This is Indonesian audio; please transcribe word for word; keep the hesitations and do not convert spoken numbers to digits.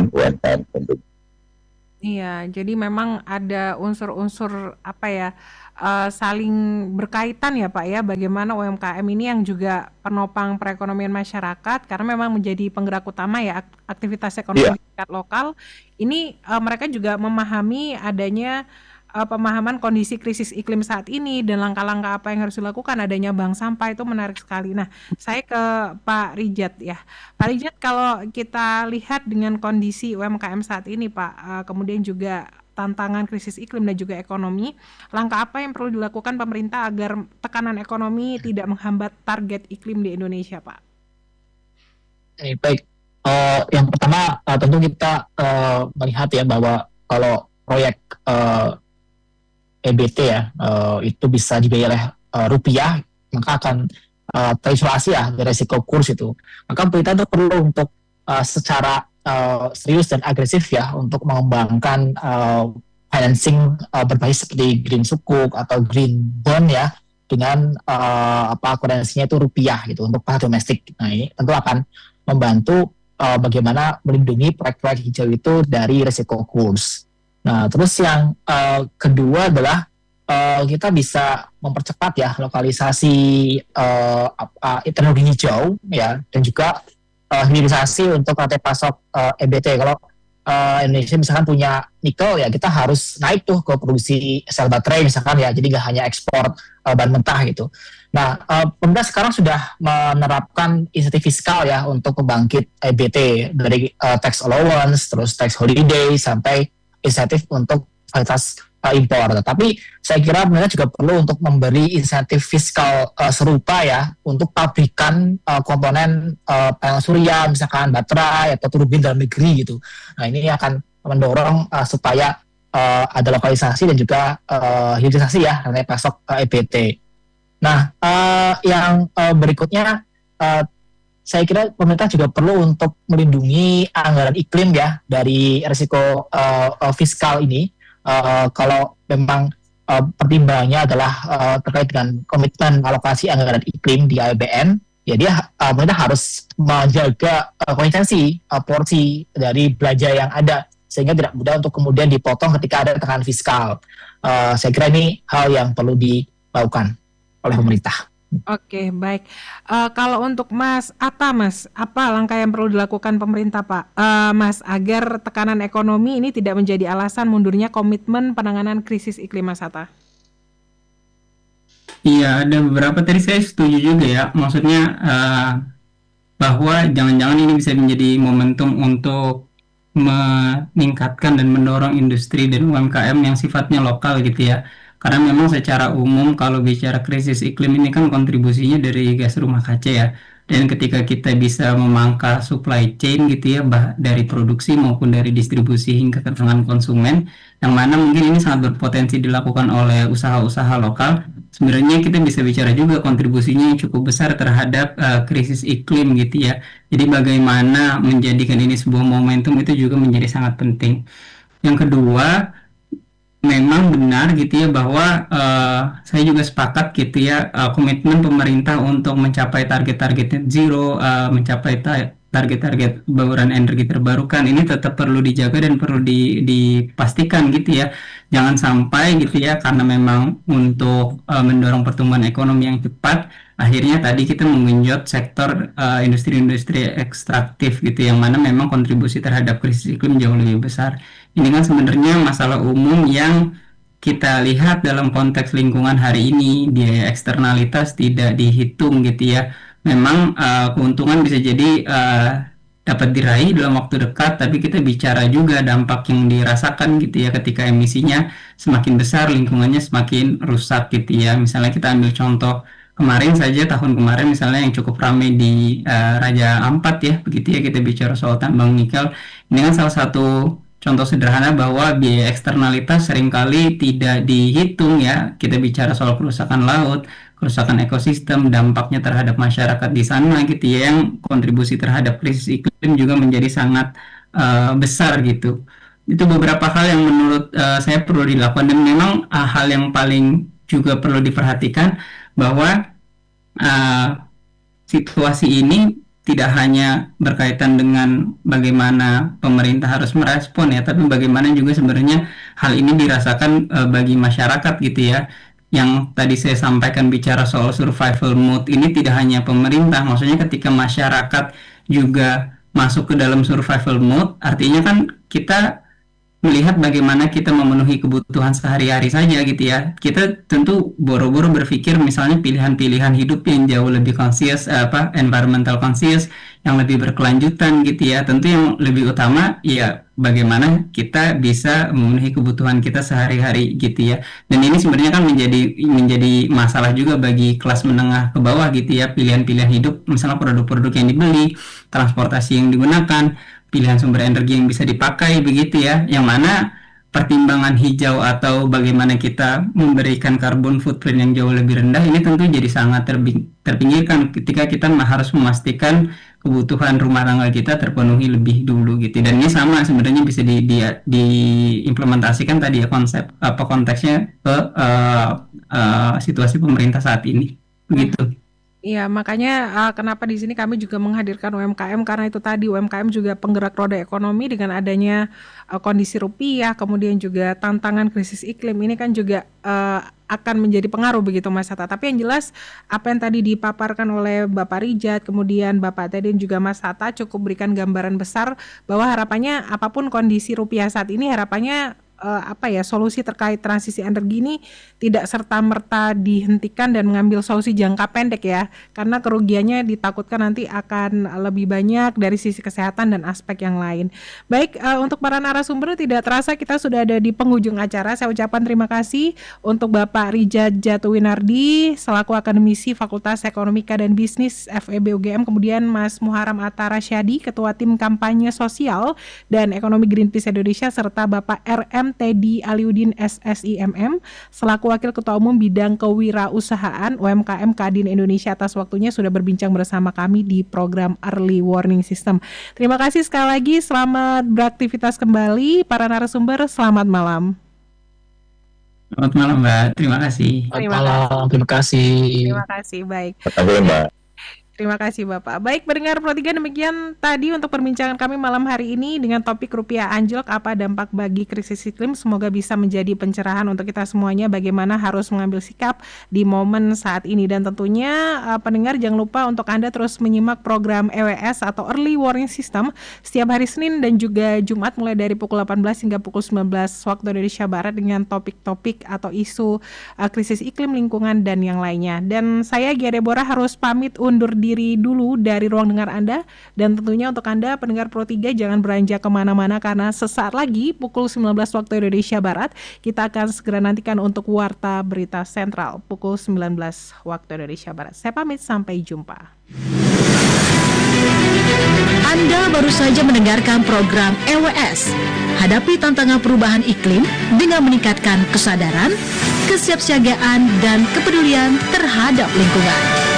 pembiayaan U M K M tentunya. Iya, jadi memang ada unsur-unsur apa ya, eee, saling berkaitan ya Pak ya, bagaimana U M K M ini yang juga penopang perekonomian masyarakat karena memang menjadi penggerak utama ya ak aktivitas Iya, ekonomi di tingkat lokal. Ini, eee, mereka juga memahami adanya, eee, pemahaman kondisi krisis iklim saat ini dan langkah-langkah apa yang harus dilakukan, adanya bank sampah itu menarik sekali. Nah, saya ke Pak Rijat ya. Pak Rijat, kalau kita lihat dengan kondisi U M K M saat ini, Pak, eh, kemudian juga tantangan krisis iklim dan juga ekonomi, langkah apa yang perlu dilakukan pemerintah agar tekanan ekonomi tidak menghambat target iklim di Indonesia, Pak? Oke, baik. Eh, yang pertama eh, tentu kita eh, melihat ya bahwa kalau proyek eh, E B T ya eh, itu bisa dibiayai oleh eh, rupiah, maka akan eh, terinflasi ya dari risiko kurs itu. Maka pemerintah itu perlu untuk eh, secara eh, serius dan agresif ya untuk mengembangkan eh, financing eh, berbasis seperti green sukuk atau green bond ya dengan eh, apa kurensinya itu rupiah gitu untuk pasar domestik. Nah ini tentu akan membantu uh, bagaimana melindungi proyek-proyek hijau itu dari risiko kurs. Nah, terus yang uh, kedua adalah uh, kita bisa mempercepat ya lokalisasi uh, uh, teknologi hijau ya dan juga uh, hilirisasi untuk rantai pasok uh, E B T. Kalau uh, Indonesia misalkan punya nikel ya kita harus naik tuh ke produksi sel baterai misalkan ya, jadi nggak hanya ekspor uh, bahan mentah gitu. Nah, uh, pemerintah sekarang sudah menerapkan insentif fiskal ya untuk pembangkit E B T dari uh, tax allowance, terus tax holiday sampai insentif untuk fasilitas uh, impor. Tapi saya kira pemerintah juga perlu untuk memberi insentif fiskal uh, serupa ya untuk pabrikan uh, komponen uh, panel surya, misalkan baterai atau turbin dalam negeri gitu. Nah, ini akan mendorong uh, supaya uh, ada lokalisasi dan juga uh, hilirisasi ya rantai pasok uh, E B T. Nah, uh, yang uh, berikutnya, uh, saya kira pemerintah juga perlu untuk melindungi anggaran iklim ya dari risiko uh, uh, fiskal ini. Uh, kalau memang uh, pertimbangannya adalah uh, terkait dengan komitmen alokasi anggaran iklim di A P B N, ya dia uh, pemerintah harus menjaga uh, konsistensi uh, porsi dari belanja yang ada sehingga tidak mudah untuk kemudian dipotong ketika ada tekanan fiskal. Uh, saya kira ini hal yang perlu dilakukan oleh pemerintah. Oke, baik. Eh, kalau untuk Mas Atta, Mas, apa langkah yang perlu dilakukan pemerintah, Pak, Eh, Mas, agar tekanan ekonomi ini tidak menjadi alasan mundurnya komitmen penanganan krisis iklim, Mas Atta? Iya, ada beberapa tadi saya setuju juga ya. Maksudnya eh, bahwa jangan-jangan ini bisa menjadi momentum untuk meningkatkan dan mendorong industri dan U M K M yang sifatnya lokal gitu ya. Karena memang secara umum kalau bicara krisis iklim ini kan kontribusinya dari gas rumah kaca ya. Dan ketika kita bisa memangkas supply chain gitu ya, bah, dari produksi maupun dari distribusi hingga ke tangan konsumen, yang mana mungkin ini sangat berpotensi dilakukan oleh usaha-usaha lokal. Sebenarnya kita bisa bicara juga kontribusinya yang cukup besar terhadap uh, krisis iklim gitu ya. Jadi bagaimana menjadikan ini sebuah momentum itu juga menjadi sangat penting. Yang kedua, memang benar gitu ya bahwa uh, saya juga sepakat gitu ya uh, komitmen pemerintah untuk mencapai target-target net zero, uh, mencapai ta- target-target bauran energi terbarukan ini tetap perlu dijaga dan perlu di- dipastikan gitu ya. Jangan sampai gitu ya karena memang untuk uh, mendorong pertumbuhan ekonomi yang cepat akhirnya tadi kita menggenjot sektor uh, industri-industri ekstraktif gitu yang mana memang kontribusi terhadap krisis iklim jauh lebih besar. Ini kan sebenarnya masalah umum yang kita lihat dalam konteks lingkungan hari ini, biaya eksternalitas tidak dihitung gitu ya. Memang uh, keuntungan bisa jadi uh, dapat diraih dalam waktu dekat, tapi kita bicara juga dampak yang dirasakan gitu ya ketika emisinya semakin besar, lingkungannya semakin rusak gitu ya. Misalnya kita ambil contoh kemarin saja, tahun kemarin misalnya yang cukup ramai di uh, Raja Ampat ya, begitu ya kita bicara soal tambang nikel. Ini kan salah satu contoh sederhana bahwa biaya eksternalitas seringkali tidak dihitung ya. Kita bicara soal kerusakan laut, kerusakan ekosistem, dampaknya terhadap masyarakat di sana gitu ya, yang kontribusi terhadap krisis iklim juga menjadi sangat uh, besar gitu. Itu beberapa hal yang menurut uh, saya perlu dilakukan dan memang uh, hal yang paling juga perlu diperhatikan bahwa uh, situasi ini tidak hanya berkaitan dengan bagaimana pemerintah harus merespon ya, tapi bagaimana juga sebenarnya hal ini dirasakan uh, bagi masyarakat gitu ya. Yang tadi saya sampaikan bicara soal survival mode ini tidak hanya pemerintah, maksudnya ketika masyarakat juga masuk ke dalam survival mode, artinya kan kita melihat bagaimana kita memenuhi kebutuhan sehari-hari saja gitu ya. Kita tentu boro-boro berpikir misalnya pilihan-pilihan hidup yang jauh lebih conscious, eh, apa environmental conscious, yang lebih berkelanjutan gitu ya. Tentu yang lebih utama ya bagaimana kita bisa memenuhi kebutuhan kita sehari-hari gitu ya. Dan ini sebenarnya kan menjadi menjadi masalah juga bagi kelas menengah ke bawah gitu ya. Pilihan-pilihan hidup, misalnya produk-produk yang dibeli, transportasi yang digunakan, pilihan sumber energi yang bisa dipakai begitu ya, yang mana pertimbangan hijau atau bagaimana kita memberikan carbon footprint yang jauh lebih rendah ini tentu jadi sangat terbing- terpinggirkan ketika kita harus memastikan kebutuhan rumah tangga kita terpenuhi lebih dulu gitu. Dan ini sama sebenarnya bisa di, di, diimplementasikan tadi ya konsep apa konteksnya ke uh, uh, situasi pemerintah saat ini begitu. Iya, makanya uh, kenapa di sini kami juga menghadirkan U M K M karena itu tadi U M K M juga penggerak roda ekonomi dengan adanya uh, kondisi rupiah, kemudian juga tantangan krisis iklim ini kan juga uh, akan menjadi pengaruh begitu Mas Hatta. Tapi yang jelas apa yang tadi dipaparkan oleh Bapak Rijat, kemudian Bapak Teddy dan juga Mas Hatta cukup berikan gambaran besar bahwa harapannya apapun kondisi rupiah saat ini harapannya uh, apa ya solusi terkait transisi energi ini tidak serta-merta dihentikan dan mengambil solusi jangka pendek ya, karena kerugiannya ditakutkan nanti akan lebih banyak dari sisi kesehatan dan aspek yang lain. Baik, uh, untuk para narasumber tidak terasa kita sudah ada di penghujung acara. Saya ucapkan terima kasih untuk Bapak Rijat Jatuwinardi selaku akademisi Fakultas Ekonomika dan Bisnis F E B U G M, kemudian Mas Muharam Atara Syadi Ketua Tim Kampanye Sosial dan Ekonomi Greenpeace Indonesia, serta Bapak R M Teddy Aliuddin S S I M M selaku Wakil Ketua Umum Bidang Kewirausahaan U M K M Kadin Indonesia atas waktunya sudah berbincang bersama kami di program Early Warning System. Terima kasih sekali lagi, selamat beraktivitas kembali para narasumber, selamat malam. Selamat malam Mbak, terima kasih. Terima Selamat malam, terima kasih. Terima kasih, baik. Terima kasih Mbak. Terima kasih Bapak. Baik, pendengar Pro tiga, demikian tadi untuk perbincangan kami malam hari ini dengan topik rupiah anjlok, apa dampak bagi krisis iklim. Semoga bisa menjadi pencerahan untuk kita semuanya bagaimana harus mengambil sikap di momen saat ini. Dan tentunya uh, pendengar jangan lupa untuk Anda terus menyimak program E W S atau Early Warning System setiap hari Senin dan juga Jumat mulai dari pukul delapan belas hingga pukul sembilan belas waktu Indonesia Barat dengan topik-topik atau isu uh, krisis iklim, lingkungan dan yang lainnya. Dan saya Gia Deborah harus pamit undur diri dulu dari ruang dengar Anda, dan tentunya untuk Anda pendengar Pro tiga jangan beranjak kemana-mana karena sesaat lagi pukul sembilan belas waktu Indonesia Barat kita akan segera nantikan untuk Warta Berita Sentral pukul sembilan belas waktu Indonesia Barat. Saya pamit, sampai jumpa. Anda baru saja mendengarkan program E W S, hadapi tantangan perubahan iklim dengan meningkatkan kesadaran, kesiapsiagaan, dan kepedulian terhadap lingkungan.